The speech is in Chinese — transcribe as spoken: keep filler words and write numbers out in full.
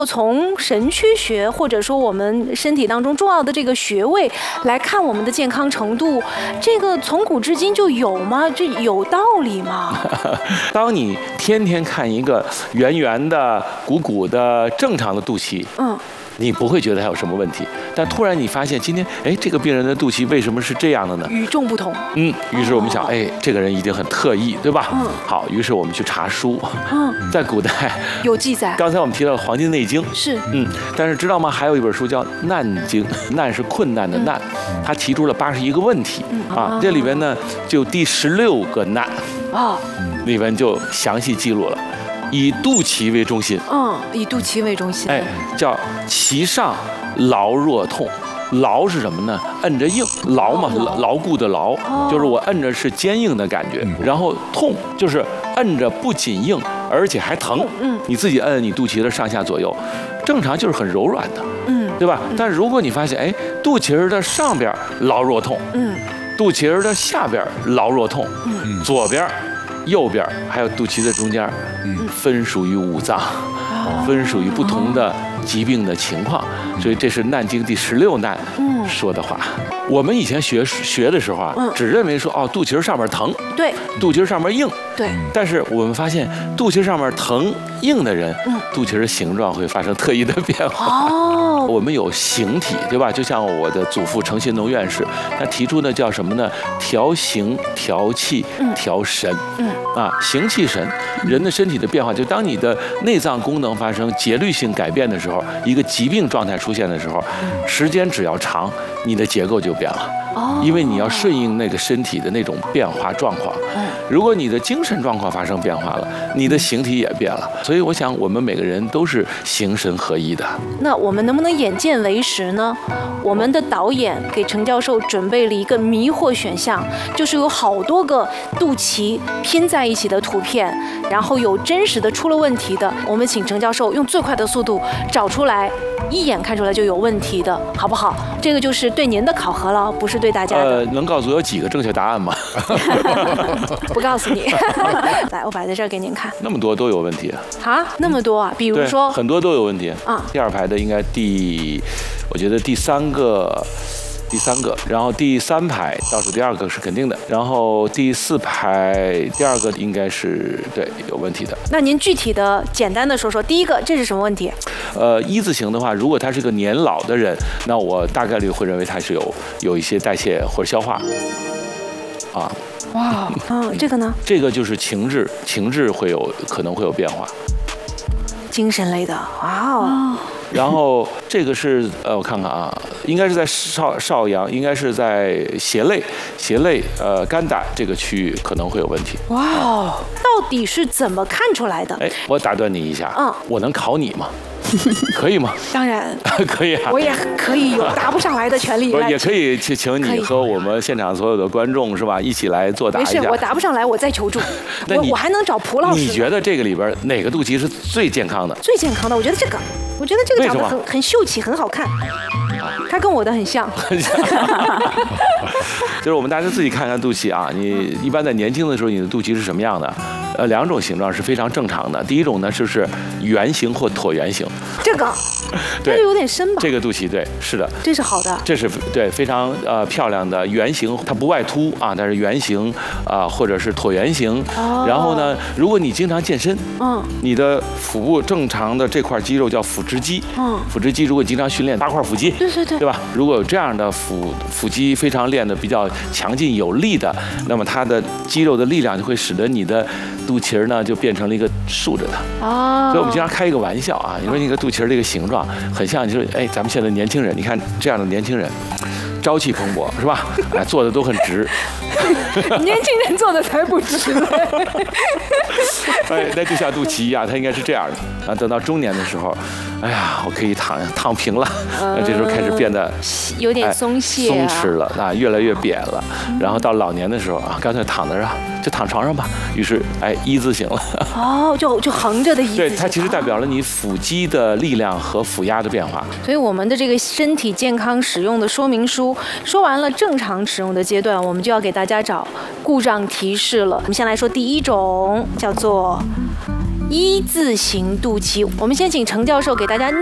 从神区学或者说我们身体当中重要的这个穴位来看我们的健康程度，这个从古至今就有吗？这有道理吗？ 当你天天看一个圆圆的、鼓鼓的、正常的肚脐，嗯。你不会觉得它有什么问题，但突然你发现今天，哎，这个病人的肚脐为什么是这样的呢？ 与众不同。 嗯，于是我们想，哎，这个人一定很特异，对吧？嗯。好，于是我们去查书。嗯。在古代有记载。 刚才我们提到《黄帝内经》。 是。 嗯，但是知道吗？还有一本书叫《难经》，难是困难的难，他提出了八十一个问题啊。这里边呢，就第十六个难啊，里边就详细记录了。以肚脐为中心， 嗯，以肚脐为中心， 哎，叫脐上劳若痛，劳是什么呢？摁着硬，牢嘛，牢固的牢，就是我摁着是坚硬的感觉，然后痛就是摁着不仅硬，而且还疼，嗯，你自己摁你肚脐的上下左右，正常就是很柔软的，嗯，对吧？但是如果你发现，哎，肚脐的上边劳若痛，嗯，肚脐的下边劳若痛，嗯，左边。右边还有肚脐的中间，嗯，分属于五脏，分属于不同的疾病的情况，所以这是《难经》第十六难说的话。我们以前学学的时候啊，只认为说哦，肚脐上面疼， 对， 肚脐上面硬， 对。 但是我们发现，肚脐上面疼硬的人，肚脐的形状会发生特异的变化。哦，我们有形体，对吧？就像我的祖父程新农院士，他提出的叫什么呢？调形、调气、调神。嗯。啊，形气神，人的身体的变化，就当你的内脏功能发生节律性改变的时候，一个疾病状态出现的时候，时间只要长，你的结构就变了。哦，因为你要顺应那个身体的那种变化状况。如果你的精神状况发生变化了，你的形体也变了。所以我想，我们每个人都是形神合一的。 那我们能不能眼见为实呢？我们的导演给程教授准备了一个迷惑选项，就是有好多个肚脐拼在一起的图片，然后有真实的出了问题的，我们请程教授用最快的速度找出来，一眼看出来就有问题的，好不好？这个就是对您的考核了，不是对大家的。 呃，能告诉我有几个正确答案吗？ 不告诉你。来，我摆在这儿给您看。 那么多都有问题啊？那么多啊？比如说很多都有问题啊。第二排的应该第，我觉得第三个。第三个，然后第三排倒数第二个是肯定的，然后第四排第二个应该是对有问题的。 那您具体的简单的说说，第一个这是什么问题？ 呃，一字形的话，如果他是个年老的人，那我大概率会认为他是有有一些代谢或者消化。啊。 哇，嗯，这个呢？ 这个就是情志，情志会有可能会有变化。 精神类的，哇哦。 然后这个是呃，我看看啊，应该是在少少阳，应该是在胁肋、胁肋呃肝胆这个区域可能会有问题。 哇哦，到底是怎么看出来的？ 哎，我打断你一下，嗯，我能考你吗？可以吗？ 当然可以啊， 我也可以有答不上来的权利。 也可以请请你和我们现场所有的观众是吧，一起来作答一下。 没事，我答不上来，我再求助。 那我我还能找蒲老师。 你觉得这个里边哪个肚脐是最健康的？ 最健康的，我觉得这个，我觉得这个长得很很秀气，很好看。它跟我的很像。 就是我们大家自己看看肚脐啊，你一般在年轻的时候，你的肚脐是什么样的？呃，两种形状是非常正常的。第一种呢，就是圆形或椭圆形。 这个， 对， 这有点深吧？ 这个肚脐，对，是的， 这是好的， 这是对非常呃漂亮的圆形，它不外凸啊，但是圆形啊、呃，或者是椭圆形。哦。然后呢，如果你经常健身，嗯，你的腹部正常的这块肌肉叫腹直肌，嗯，腹直肌如果经常训练八块腹肌， 对对对， 对吧？如果有这样的腹腹肌非常练得比较强劲有力的，那么它的肌肉的力量就会使得你的肚脐呢就变成了一个竖着的。哦。所以我们经常开一个玩笑啊，你说那个肚脐这个形状很像，就是哎，咱们现在年轻人，你看这样的年轻人，朝气蓬勃是吧？哎，做的都很直。 年轻人做的才不直呢。 哎，那就像肚脐一样，它应该是这样的啊。等到中年的时候，哎呀，我可以躺躺平了，嗯、这时候开始变得有点松懈、 啊哎、松弛了啊，越来越扁了。嗯、然后到老年的时候啊，干脆躺在这儿，就躺床上吧。于是哎，一字形了。 哦，就就横着的一字形。 对，它其实代表了你腹肌的力量和腹压的变化。 所以我们的这个身体健康使用的说明书说完了正常使用的阶段，我们就要给大家找故障提示了。我们先来说第一种，叫做一字形肚脐。我们先请程教授给大家